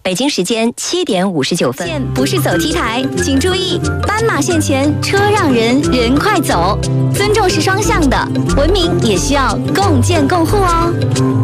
北京时间7点59分。线不是走 T 台，请注意，斑马线前车让人，人快走。尊重是双向的，文明也需要共建共护哦。